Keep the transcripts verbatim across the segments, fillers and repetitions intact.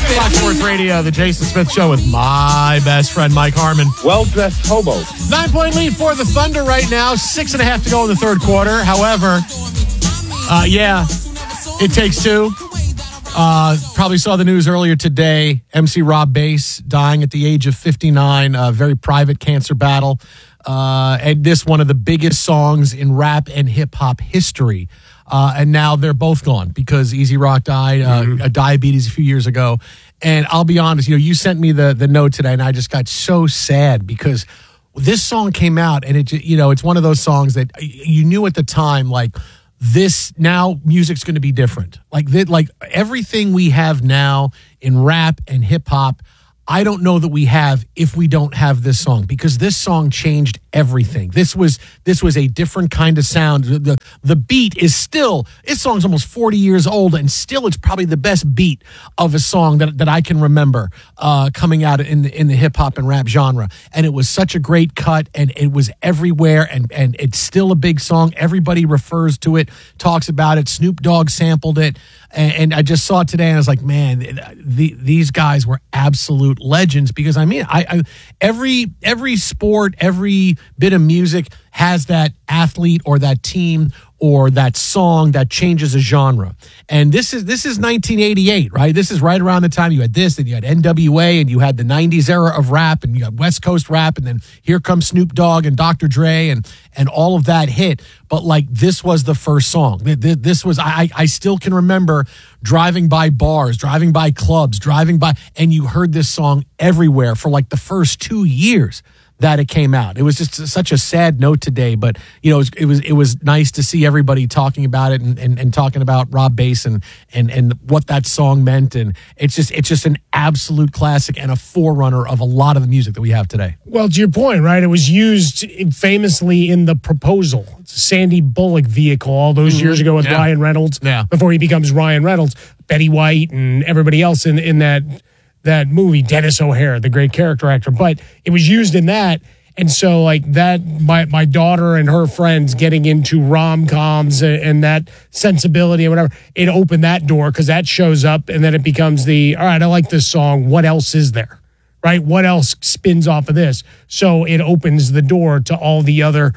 Fox Sports Radio, the Jason Smith Show with my best friend, Mike Harmon. Well-dressed hobo. Nine-point lead for the Thunder right now. Six and a half to go in the third quarter. However, uh, yeah, it takes two. Uh, probably saw the news earlier today. M C Rob Bass dying at the age of fifty-nine. A very private cancer battle. Uh, and this one of the biggest songs in rap and hip-hop history. Uh, and now they're both gone because Easy Rock died uh, mm-hmm. of diabetes a few years ago. And I'll be honest, you know, you sent me the the note today, and I just got so sad because this song came out, and it, you know, it's one of those songs that you knew at the time, like, this now music's going to be different. Like, th- like everything we have now in rap and hip hop, I don't know that we have if we don't have this song, because this song changed everything. This was this was a different kind of sound. The the beat is still, this song's almost forty years old, and still it's probably the best beat of a song that, that I can remember uh, coming out in the, in the hip hop and rap genre. And it was such a great cut, and it was everywhere, and, and it's still a big song. Everybody refers to it, talks about it. Snoop Dogg sampled it. And I just saw it today, and I was like, man, the, these guys were absolute legends. Because, I mean, I, I every every sport, every bit of music has that athlete or that team or that song that changes a genre. And this is this is nineteen eighty-eight, right? This is right around the time you had this, and you had N W A, and you had the nineties era of rap, and you had West Coast rap, and then here comes Snoop Dogg and Doctor Dre, and and all of that hit. But, like, this was the first song. This was, I I still can remember driving by bars, driving by clubs, driving by, and you heard this song everywhere for, like, the first two years that it came out. It was just such a sad note today, but, you know, it was it was, it was nice to see everybody talking about it and, and, and talking about Rob Bass and, and and what that song meant. And it's just it's just an absolute classic and a forerunner of a lot of the music that we have today. Well, to your point, right? It was used famously in The Proposal. It's a Sandy Bullock vehicle all those mm-hmm. years ago with yeah. Ryan Reynolds. Yeah. Before he becomes Ryan Reynolds, Betty White and everybody else in in that. that movie, Dennis O'Hare, the great character actor, but it was used in that. And so, like, that, my, my daughter and her friends getting into rom-coms and, and that sensibility and whatever, it opened that door because that shows up, and then it becomes the, all right, I like this song. What else is there? Right? What else spins off of this? So it opens the door to all the other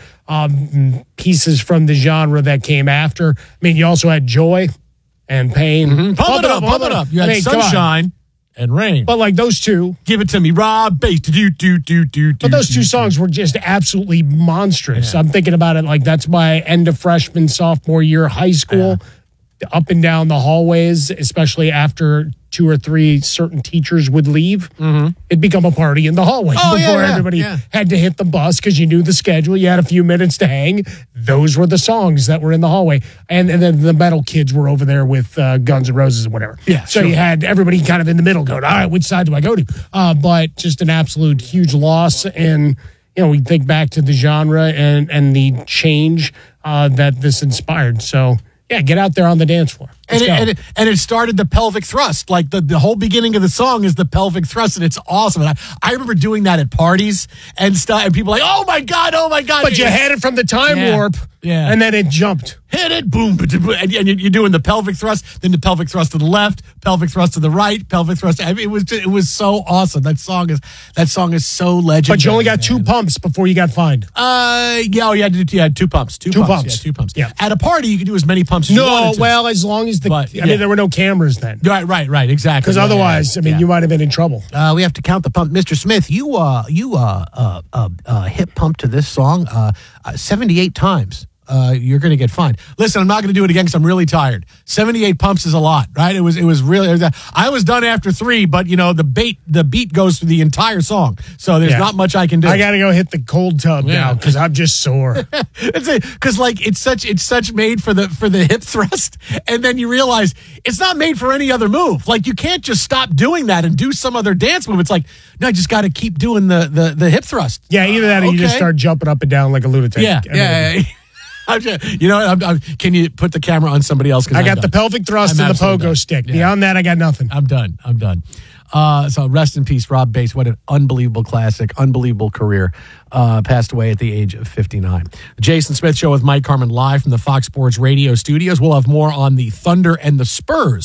um, pieces from the genre that came after. I mean, you also had Joy and Pain. Mm-hmm. Pump, pump it up, pump it up. You had I mean, Sunshine and Rain. But, like, those two. Give it to me, Rob Bass. Do, do, do, do, But those two songs were just absolutely monstrous. Yeah. I'm thinking about it like that's my end of freshman, sophomore year of high school. Yeah. Up and down the hallways, especially after two or three certain teachers would leave. Mm-hmm. It'd become a party in the hallway oh, before yeah, yeah, everybody yeah. had to hit the bus because you knew the schedule. You had a few minutes to hang. Those were the songs that were in the hallway. And, and then the metal kids were over there with uh, Guns N' Roses and whatever. Yeah, so sure. you had everybody kind of in the middle going, all right, which side do I go to? Uh, but just an absolute huge loss. And, you know, we think back to the genre and, and the change uh, that this inspired. So, yeah, get out there on the dance floor. And it, and, it, and it started the pelvic thrust. Like, the, the whole beginning of the song is the pelvic thrust, and it's awesome. And I, I remember doing that at parties and stuff, and people were like, oh, my God, oh, my God. But you had it from the time yeah. warp, yeah. and then it jumped. Hit it, boom, and you're doing the pelvic thrust, then the pelvic thrust to the left, pelvic thrust to the right, pelvic thrust. I mean, it was just, it was so awesome. That song is that song is so legendary. But you only got man. two pumps before you got fined. Uh, yeah, oh, you had, to, you had two pumps, two, two pumps, pumps, yeah, two pumps. Yeah. At a party, you could do as many pumps as no, you wanted to. well, as long as the. But, I yeah. mean, there were no cameras then. Right, right, right, exactly. Because yeah, otherwise, yeah, I mean, yeah. you might have been in trouble. Uh, we have to count the pump, Mister Smith. You uh, you uh, uh, uh, uh hip pump to this song uh, uh seventy-eight times. Uh, you're going to get fined. Listen, I'm not going to do it again because I'm really tired. seventy-eight pumps is a lot, right? It was, it was really. It was, I was done after three, but you know the bait, the beat goes through the entire song, so there's yeah. not much I can do. I got to go hit the cold tub yeah. now because I'm just sore. Because like it's such, it's such made for the for the hip thrust, and then you realize it's not made for any other move. Like you can't just stop doing that and do some other dance move. It's like no, I just got to keep doing the the the hip thrust. Yeah, either that or uh, okay. you just start jumping up and down like a lunatic. Yeah, I mean, yeah. yeah. I'm just, you know, I'm, I'm, can you put the camera on somebody else? I I'm got done. the pelvic thrust I'm and the pogo done. stick. Yeah. Beyond that, I got nothing. I'm done. I'm done. Uh, so rest in peace, Rob Bass. What an unbelievable classic, unbelievable career. Uh, passed away at the age of fifty-nine. The Jason Smith Show with Mike Harmon live from the Fox Sports Radio studios. We'll have more on the Thunder and the Spurs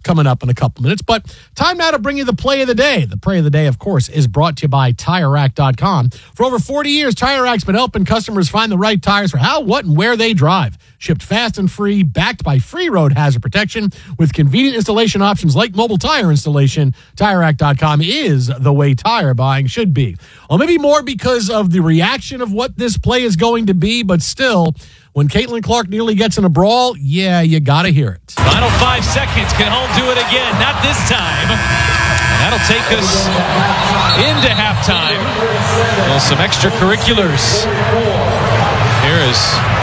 coming up in a couple minutes. But time now to bring you the play of the day. The play of the day, of course, is brought to you by Tire Rack dot com. For over forty years, Tire Rack's been helping customers find the right tires for how, what, and where they drive. Shipped fast and free, backed by free road hazard protection with convenient installation options like mobile tire installation. Tire Rack dot com is the way tire buying should be. Well, maybe more because of the reaction of what this play is going to be, but still, when Caitlin Clark nearly gets in a brawl, yeah, you got to hear it. Final five seconds. Can Holm do it again? Not this time. And that'll take us into halftime. Well, some extracurriculars. Here is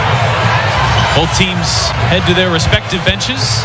both teams head to their respective benches.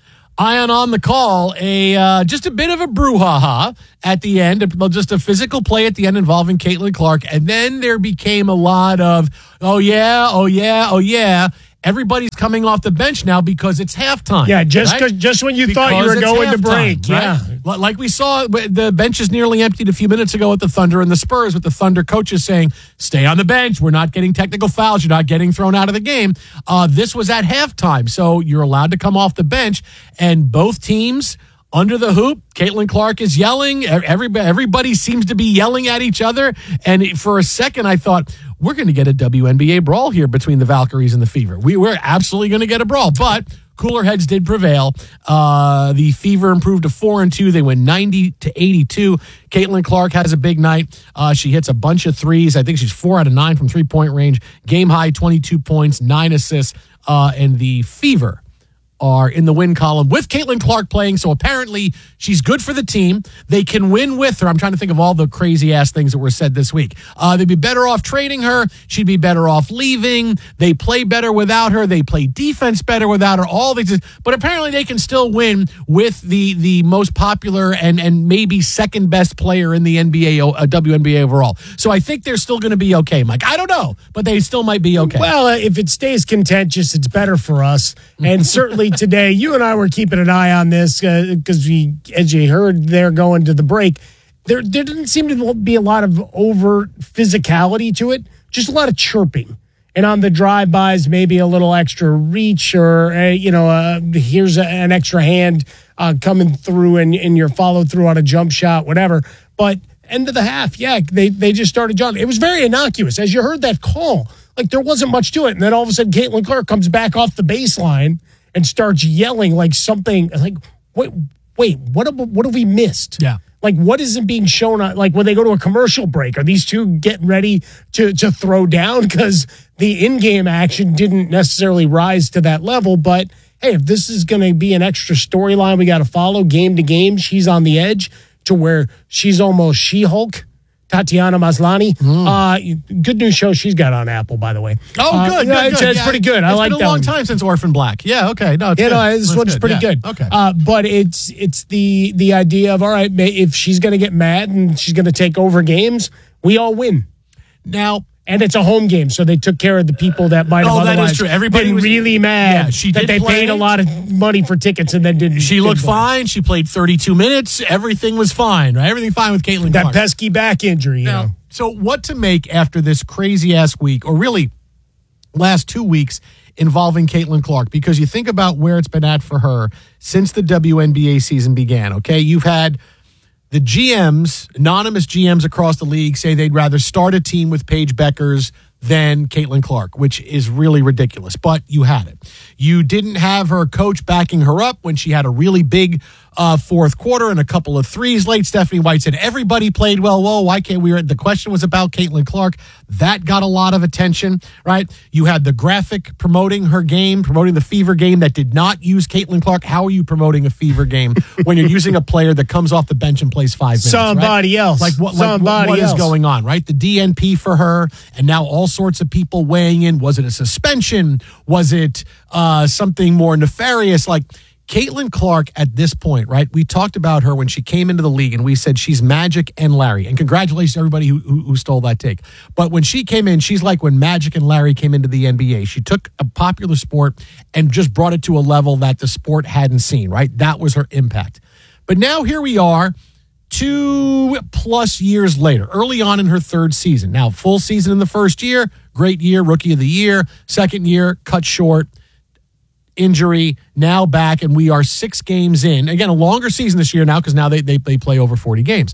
Ion on the call, a uh, just a bit of a brouhaha at the end, just a physical play at the end involving Caitlin Clark, and then there became a lot of, oh yeah, oh yeah, oh yeah. Everybody's coming off the bench now because it's halftime. Yeah, just right? just when you because thought you were going to break. Right? Yeah. Like we saw, the bench is nearly emptied a few minutes ago at the Thunder and the Spurs, with the Thunder coaches saying, stay on the bench. We're not getting technical fouls. You're not getting thrown out of the game. Uh, this was at halftime, so you're allowed to come off the bench, and both teams under the hoop, Caitlin Clark is yelling. Everybody, everybody seems to be yelling at each other. And for a second, I thought, we're going to get a W N B A brawl here between the Valkyries and the Fever. We were absolutely going to get a brawl, but cooler heads did prevail. Uh, the Fever improved to four and two. They went ninety to eighty-two. Caitlin Clark has a big night. Uh, she hits a bunch of threes. I think she's four out of nine from three-point range. Game high, twenty-two points, nine assists. Uh, and the Fever are in the win column with Caitlin Clark playing, so apparently she's good for the team. They can win with her. I'm trying to think of all the crazy-ass things that were said this week. Uh, they'd be better off trading her. She'd be better off leaving. They play better without her. They play defense better without her. All these, but apparently they can still win with the the most popular and, and maybe second-best player in the N B A, uh, W N B A overall. So I think they're still going to be okay, Mike. I don't know, but they still might be okay. Well, uh, if it stays contentious, it's better for us. And certainly today, you and I were keeping an eye on this because uh, we, as you heard, they're going to the break. There, there didn't seem to be a lot of overt physicality to it, just a lot of chirping. And on the drive-bys, maybe a little extra reach or, uh, you know, uh, here's a, an extra hand uh, coming through in, in your follow-through on a jump shot, whatever. But end of the half, yeah, they, they just started jumping. It was very innocuous. As you heard that call, like there wasn't much to it. And then all of a sudden, Caitlin Clark comes back off the baseline and starts yelling like something like, wait, wait, what have, what have we missed? Yeah. Like, what isn't being shown on, like when they go to a commercial break? Are these two getting ready to, to throw down? Because the in-game action didn't necessarily rise to that level. But hey, if this is going to be an extra storyline we got to follow game to game, she's on the edge to where she's almost She-Hulk. Tatiana Maslany. Mm. Uh, good news show she's got on Apple, by the way. Oh, uh, good, good, yeah, good. It's, it's yeah, pretty good. I like that. It's been a long one. time since Orphan Black. Yeah, okay. No, it's you good. know, this That's one's good. pretty yeah. good. Okay. Uh, but it's it's the the idea of, all right, if she's going to get mad and she's going to take over games, we all win. Now, and it's a home game, so they took care of the people that might have oh, otherwise that is true. Everybody been was really mad yeah, she that did they play. paid a lot of money for tickets and then didn't. She looked didn't fine. She played thirty-two minutes. Everything was fine. Right? Everything fine with Caitlin That Clark. pesky back injury, you now, know. So what to make after this crazy-ass week, or really last two weeks involving Caitlin Clark? Because you think about where it's been at for her since the W N B A season began, okay? You've had the G Ms, anonymous G Ms across the league, say they'd rather start a team with Paige Beckers than Caitlin Clark, which is really ridiculous, but you had it. You didn't have her coach backing her up when she had a really big uh, fourth quarter and a couple of threes late. Stephanie White said, everybody played well. Whoa, why can't we? The question was about Caitlin Clark. That got a lot of attention, right? You had the graphic promoting her game, promoting the Fever game that did not use Caitlin Clark. How are you promoting a Fever game when you're using a player that comes off the bench and plays five minutes? Somebody right? else. Like what, Somebody like, what, what else. is going on, right? The D N P for her, and now all sorts of people weighing in. Was it a suspension? Was it uh, something more nefarious? Like, Caitlin Clark at this point, right? We talked about her when she came into the league, and we said she's Magic and Larry. And congratulations to everybody who, who, who stole that take. But when she came in, she's like when Magic and Larry came into the N B A. She took a popular sport and just brought it to a level that the sport hadn't seen, right? That was her impact. But now here we are, two plus years later, early on in her third season. Now, full season in the first year, great year, rookie of the year. Second year, cut short. injury, now back, and we are six games in. Again, a longer season this year now because now they, they they play over forty games.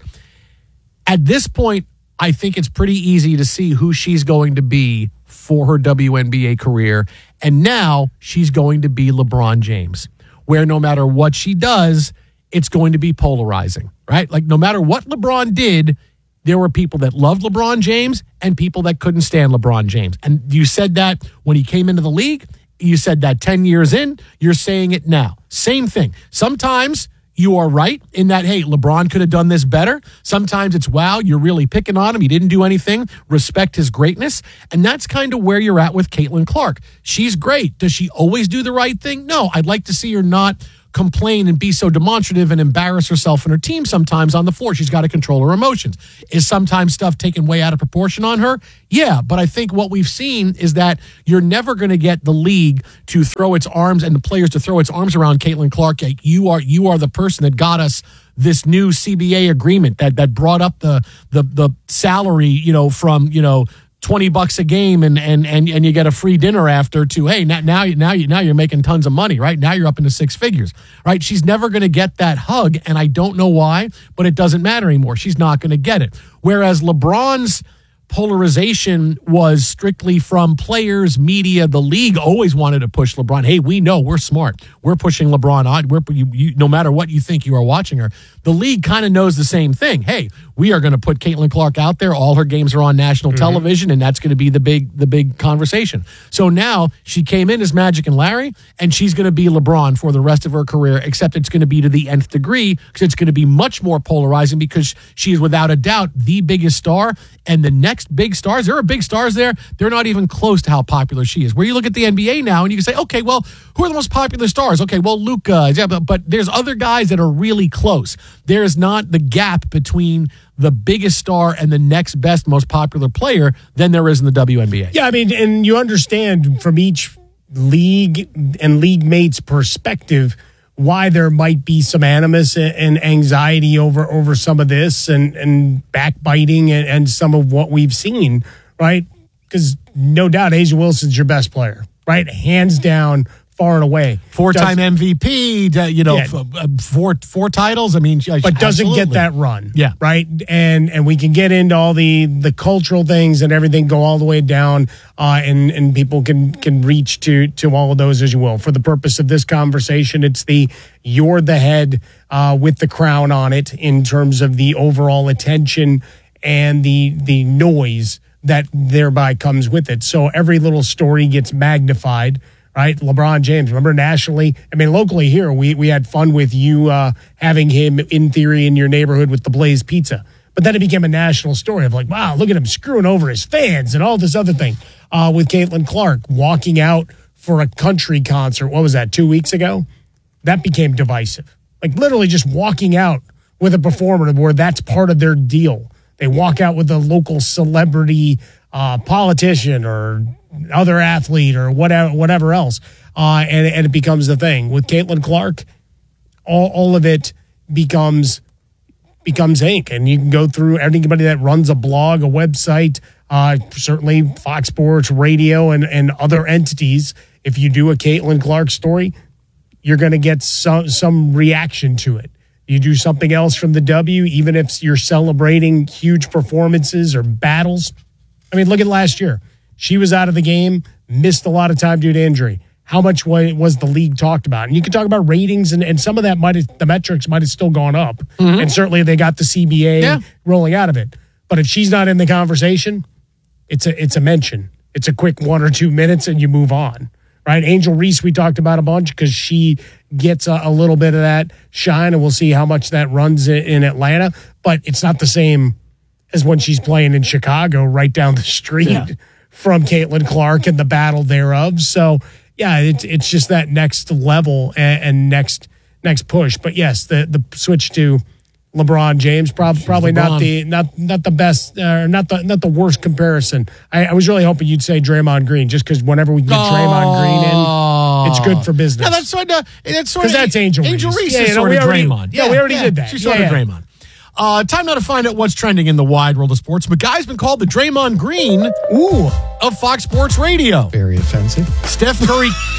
At this point, I think it's pretty easy to see who she's going to be for her W N B A career. And now she's going to be LeBron James, where no matter what she does, it's going to be polarizing, right? Like no matter what LeBron did, there were people that loved LeBron James and people that couldn't stand LeBron James. And you said that when he came into the league. You said that ten years in. You're saying it now. Same thing. Sometimes you are right in that, hey, LeBron could have done this better. Sometimes it's, wow, you're really picking on him. He didn't do anything. Respect his greatness. And that's kind of where you're at with Caitlin Clark. She's great. Does she always do the right thing? No, I'd like to see her not complain and be so demonstrative and embarrass herself and her team sometimes on the floor. She's got to control her emotions. Is sometimes stuff taken way out of proportion on her? Yeah, but I think what we've seen is that you're never going to get the league to throw its arms and the players to throw its arms around Caitlin Clark. Like, you are you are the person that got us this new C B A agreement that that brought up the the the salary, you know, from, you know, twenty bucks a game and, and, and, and you get a free dinner after to, hey, now, now, now, you, now you're making tons of money, right? Now you're up into six figures, right? She's never going to get that hug, and I don't know why, but it doesn't matter anymore. She's not going to get it. Whereas LeBron's polarization was strictly from players, media. The league always wanted to push LeBron. Hey, we know we're smart. We're pushing LeBron on. We're you, you, no matter what you think you are watching her. The league kind of knows the same thing. Hey, we are going to put Caitlin Clark out there. All her games are on national mm-hmm. television, and that's going to be the big the big conversation. So now she came in as Magic and Larry, and she's going to be LeBron for the rest of her career, except it's going to be to the nth degree because it's going to be much more polarizing because she is without a doubt the biggest star, and the next big stars, there are big stars there, they're not even close to how popular she is. Where you look at the N B A now and you can say, okay, well, who are the most popular stars? Okay, well, Luka, yeah, but, but there's other guys that are really close. There's not the gap between the biggest star and the next best, most popular player than there is in the W N B A. Yeah, I mean, and you understand from each league and league mate's perspective why there might be some animus and anxiety over, over some of this and, and backbiting and, and some of what we've seen, right? Because no doubt A'ja Wilson's your best player, right? Hands down, far and away. Four-time Does, M V P, you know, yeah. four four titles. I mean, but doesn't absolutely. get that run, yeah, right. And and we can get into all the the cultural things and everything, go all the way down, uh, and and people can can reach to to all of those as you will. For the purpose of this conversation, it's the you're the head uh, with the crown on it in terms of the overall attention and the the noise that thereby comes with it. So every little story gets magnified. Right, LeBron James. Remember nationally? I mean, locally here, we we had fun with you uh, having him in theory in your neighborhood with the Blaze Pizza. But then it became a national story of like, wow, look at him screwing over his fans and all this other thing. Uh, with Caitlin Clark walking out for a country concert. What was that? Two weeks ago? That became divisive. Like literally just walking out with a performer where that's part of their deal. They walk out with a local celebrity, uh, politician or other athlete or whatever whatever else, uh, and, and it becomes the thing. With Caitlin Clark, all, all of it becomes becomes ink. And you can go through anybody that runs a blog, a website, uh, certainly Fox Sports Radio and, and other entities. If you do a Caitlin Clark story, you're going to get some, some reaction to it. You do something else from the W, even if you're celebrating huge performances or battles. I mean, look at last year. She was out of the game, missed a lot of time due to injury. How much was the league talked about? And you can talk about ratings, and, and some of that might have, the metrics might have still gone up. Mm-hmm. And certainly they got the C B A yeah. rolling out of it. But if she's not in the conversation, it's a it's a mention. It's a quick one or two minutes, and you move on. Right? Angel Reese, we talked about a bunch because she gets a, a little bit of that shine, and we'll see how much that runs in, in Atlanta. But it's not the same as when she's playing in Chicago right down the street. Yeah. From Caitlin Clark and the battle thereof. So, yeah, it's it's just that next level and, and next next push. But yes, the the switch to LeBron James prob- probably LeBron. not the not not the best uh, not the not the worst comparison. I, I was really hoping you'd say Draymond Green, just because whenever we get oh. Draymond Green in, it's good for business. No, that's sort of that's sort of that's Angel Angel Reese, Reese yeah, is sort of already, Draymond. Yeah, yeah, we already yeah, did that. She's sort yeah, of yeah. Draymond. Uh, time now to find out what's trending in the wide world of sports. McGuy's been called the Draymond Green Ooh. of Fox Sports Radio. Very offensive. Steph Curry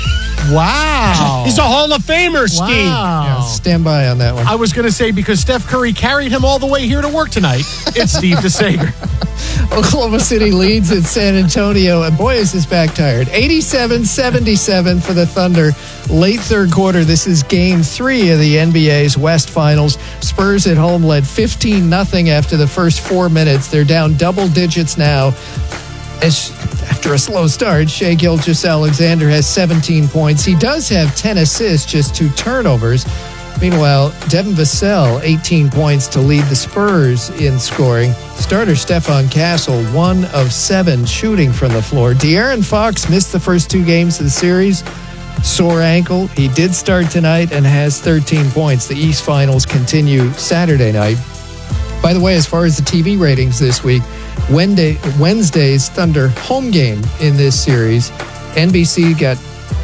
Wow. He's a Hall of Famer, Steve. Wow. Yeah, stand by on that one. I was going to say, because Steph Curry carried him all the way here to work tonight, it's Steve DeSager. Oklahoma City leads at San Antonio, and boy, is this back tired. eighty-seven seventy-seven for the Thunder. Late third quarter, this is game three of the N B A's West Finals. Spurs at home led fifteen nothing after the first four minutes. They're down double digits now. As after a slow start, Shai Gilgeous-Alexander has seventeen points. He does have ten assists, just two turnovers. Meanwhile, Devin Vassell, eighteen points to lead the Spurs in scoring. Starter Stefan Castle, one of seven shooting from the floor. De'Aaron Fox missed the first two games of the series. Sore ankle. He did start tonight and has thirteen points. The East Finals continue Saturday night. By the way, as far as the T V ratings this week, Wednesday, Wednesday's Thunder home game in this series, N B C got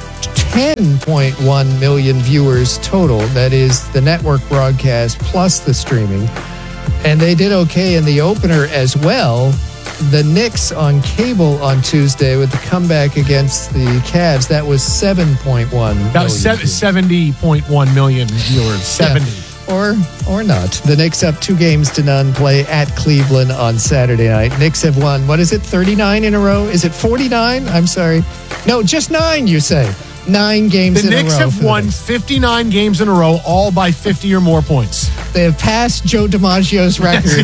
ten point one million viewers total. That is the network broadcast plus the streaming. And they did okay in the opener as well. The Knicks on cable on Tuesday with the comeback against the Cavs, that was seven point one million. About seventy point one million viewers. seventy. Yeah. Or or not. The Knicks up two games to none, play at Cleveland on Saturday night. Knicks have won, what is it, thirty-nine in a row? Is it forty-nine? I'm sorry. No, just nine, you say. Nine games the in Knicks a row. have won fifty-nine games in a row, all by fifty or more points. They have passed Joe DiMaggio's record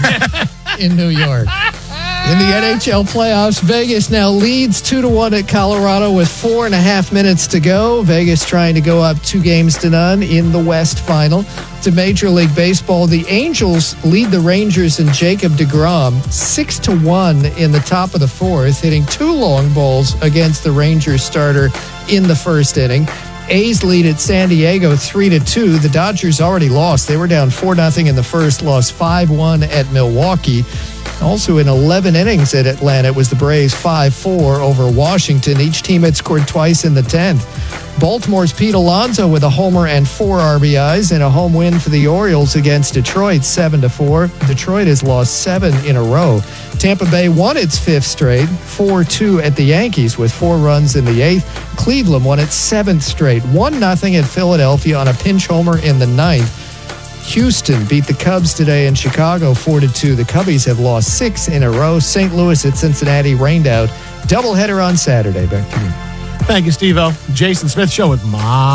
in New York. In the N H L playoffs, Vegas now leads two to one at Colorado with four and a half minutes to go. Vegas trying to go up two games to none in the West Final. To Major League Baseball, the Angels lead the Rangers and Jacob deGrom six to one in the top of the fourth, hitting two long balls against the Rangers starter in the first inning. A's lead at San Diego three to two. The Dodgers already lost. They were down four nothing in the first, lost five one at Milwaukee. Also in eleven innings at Atlanta, it was the Braves five four over Washington. Each team had scored twice in the tenth. Baltimore's Pete Alonso with a homer and four R B Is and a home win for the Orioles against Detroit seven to four. Detroit has lost seven in a row. Tampa Bay won its fifth straight, four two at the Yankees with four runs in the eighth. Cleveland won its seventh straight, one nothing at Philadelphia on a pinch homer in the ninth. Houston beat the Cubs today in Chicago four to two. The Cubbies have lost six in a row. Saint Louis at Cincinnati rained out. Doubleheader on Saturday. Back to you. Thank you, Steve-O. Jason Smith Show with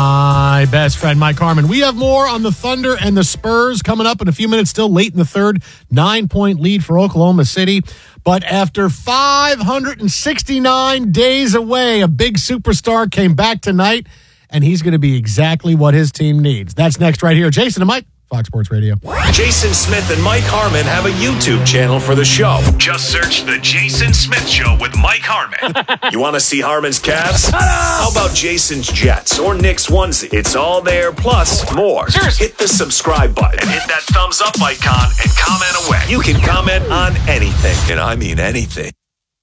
my best friend, Mike Harmon. We have more on the Thunder and the Spurs coming up in a few minutes, still late in the third. Nine-point lead for Oklahoma City. But after five hundred sixty-nine days away, a big superstar came back tonight, and he's going to be exactly what his team needs. That's next right here. Jason and Mike. Fox Sports Radio. Jason Smith and Mike Harmon have a YouTube channel for the show. Just search The Jason Smith Show with Mike Harmon. You want to see Harmon's Cavs? How about Jason's Jets or Nick's onesie? It's all there, plus more. Hit the subscribe button and hit that thumbs up icon and comment away. You can comment on anything, and I mean anything.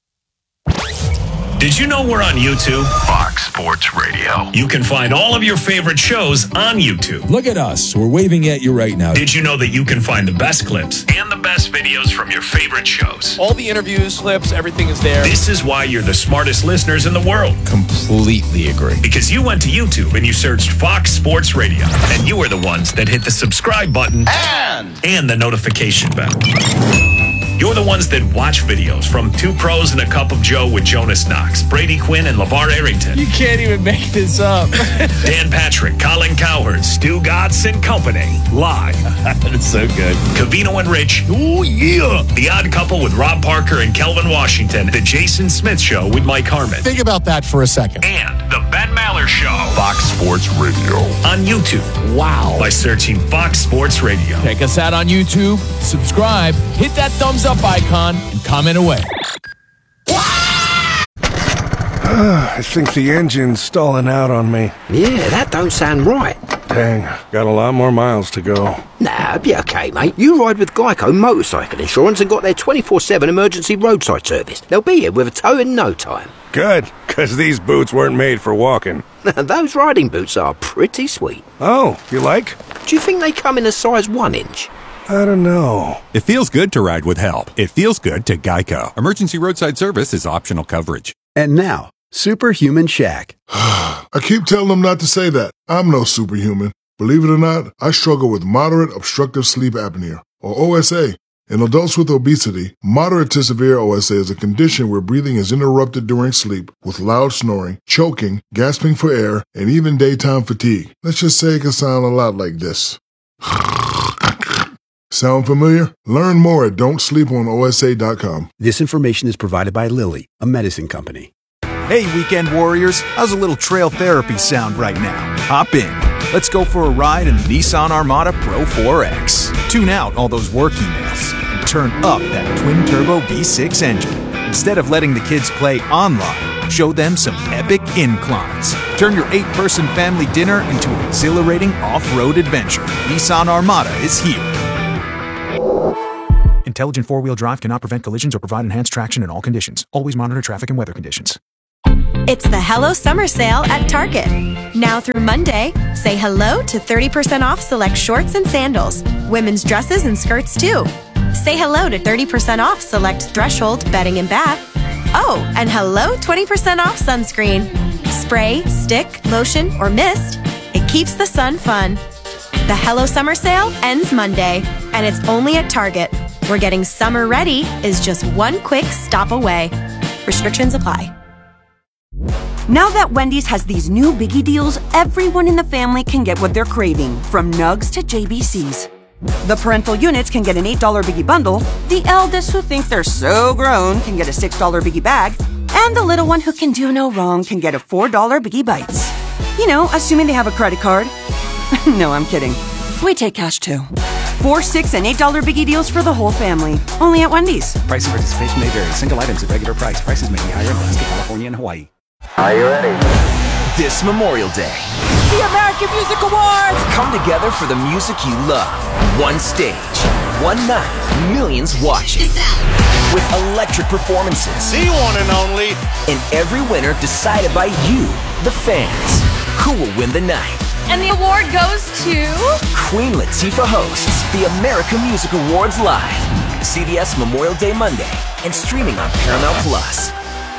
Did you know we're on YouTube? Fox Sports Radio. You can find all of your favorite shows on YouTube. Look at us. We're waving at you right now. Did you know that you can find the best clips and the best videos from your favorite shows? All the interviews, clips, everything is there. This is why you're the smartest listeners in the world. Completely agree. Because you went to YouTube and you searched Fox Sports Radio. And you were the ones that hit the subscribe button and, and the notification bell. You're the ones that watch videos from Two Pros and a Cup of Joe with Jonas Knox, Brady Quinn, and LeVar Arrington. You can't even make this up. Dan Patrick, Colin Cowherd, Stu Gatz and Company. Live. That's so good. Covino and Rich. Ooh, yeah. The Odd Couple with Rob Parker and Kelvin Washington. The Jason Smith Show with Mike Harmon. Think about that for a second. And The Ben Maller Show. Fox Sports Radio. On YouTube. Wow. By searching Fox Sports Radio. Check us out on YouTube, subscribe, hit that thumbs up icon, and comment away. I think the engine's stalling out on me. Yeah, that don't sound right. Dang, got a lot more miles to go. Nah, be okay, mate. You ride with Geico Motorcycle Insurance and got their twenty-four seven emergency roadside service. They'll be here with a tow in no time. Good, because these boots weren't made for walking. Those riding boots are pretty sweet. Oh, you like? Do you think they come in a size one inch? I don't know. It feels good to ride with help. It feels good to Geico. Emergency roadside service is optional coverage. And now, Superhuman Shack. I keep telling them not to say that. I'm no superhuman. Believe it or not, I struggle with moderate obstructive sleep apnea, or O S A. In adults with obesity, moderate to severe O S A is a condition where breathing is interrupted during sleep with loud snoring, choking, gasping for air, and even daytime fatigue. Let's just say it can sound a lot like this. Sound familiar? Learn more at don't sleep on O S A dot com. This information is provided by Lilly, a medicine company. Hey, weekend warriors, how's a little trail therapy sound right now? Hop in. Let's go for a ride in the Nissan Armada Pro four X. Tune out all those work emails and turn up that twin-turbo V six engine. Instead of letting the kids play online, show them some epic inclines. Turn your eight-person family dinner into an exhilarating off-road adventure. Nissan Armada is here. Intelligent four-wheel drive cannot prevent collisions or provide enhanced traction in all conditions. Always monitor traffic and weather conditions. It's the Hello Summer Sale at Target. Now through Monday, say hello to thirty percent off select shorts and sandals, women's dresses and skirts too. Say hello to thirty percent off select Threshold bedding and bath. Oh, and hello twenty percent off sunscreen. Spray, stick, lotion, or mist. It keeps the sun fun. The Hello Summer Sale ends Monday, and it's only at Target, where getting summer ready is just one quick stop away. Restrictions apply. Now that Wendy's has these new biggie deals, everyone in the family can get what they're craving, from nugs to J B Cs. The parental units can get an eight dollar biggie bundle, the eldest who think they're so grown can get a six dollar biggie bag, and the little one who can do no wrong can get a four dollar biggie bites. You know, assuming they have a credit card. No, I'm kidding. We take cash too. Four, six, and eight dollar biggie deals for the whole family. Only at Wendy's. Price and participation may vary. Single items at regular price. Prices may be higher in Alaska, California, and Hawaii. Are you ready? This Memorial Day, the American Music Awards! Come together for the music you love. One stage, one night, millions watching. With electric performances. The one and only. And every winner decided by you, the fans. Who will win the night? And the award goes to... Queen Latifah hosts the American Music Awards live. C B S Memorial Day Monday and streaming on Paramount Plus.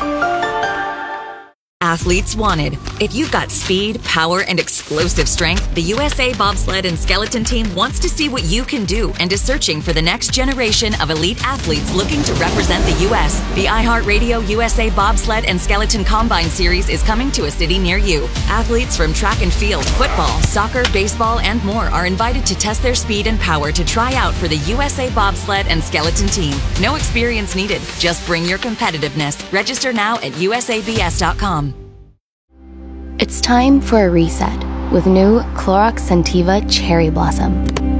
Athletes wanted. If you've got speed, power, and explosive strength, the U S A Bobsled and Skeleton Team wants to see what you can do and is searching for the next generation of elite athletes looking to represent the U S The iHeartRadio U S A Bobsled and Skeleton Combine Series is coming to a city near you. Athletes from track and field, football, soccer, baseball, and more are invited to test their speed and power to try out for the U S A Bobsled and Skeleton Team. No experience needed. Just bring your competitiveness. Register now at U S A B S dot com. It's time for a reset with new Clorox Scentiva Cherry Blossom.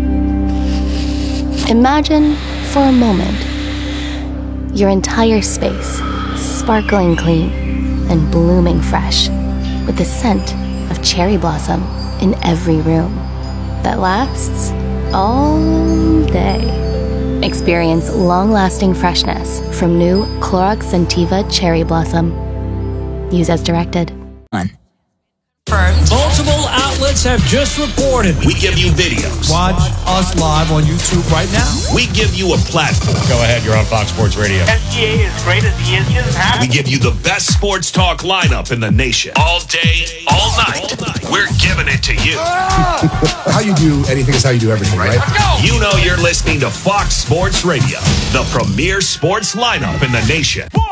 Imagine, for a moment, your entire space sparkling clean and blooming fresh with the scent of cherry blossom in every room that lasts all day. Experience long-lasting freshness from new Clorox Scentiva Cherry Blossom. Use as directed. Multiple outlets have just reported. We give you videos. Watch us live on YouTube right now. We give you a platform. Go ahead, you're on Fox Sports Radio. S G A is great as the engines have. We give you the best sports talk lineup in the nation. All day, all night. All night. We're giving it to you. How you do anything is how you do everything, right? Let's go. You know you're listening to Fox Sports Radio, the premier sports lineup in the nation.